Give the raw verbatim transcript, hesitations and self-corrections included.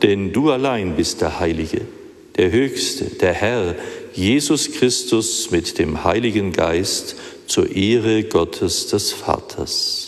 Denn du allein bist der Heilige, der Höchste, der Herr, Jesus Christus mit dem Heiligen Geist, zur Ehre Gottes des Vaters.